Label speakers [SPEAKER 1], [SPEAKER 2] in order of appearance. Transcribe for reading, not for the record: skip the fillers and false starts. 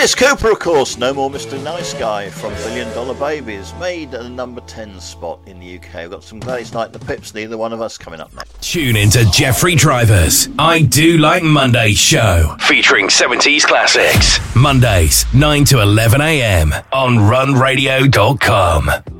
[SPEAKER 1] Alice Cooper, of course, No More Mr. Nice Guy from $1 Billion Babies, made a number 10 spot in the UK. We've got some Gladys Knight and the Pips, Neither One of Us, coming up next.
[SPEAKER 2] Tune into Jeffrey Driver's I Do Like Mondays show, featuring 70s classics. Mondays, 9 to 11 a.m. on runradio.com.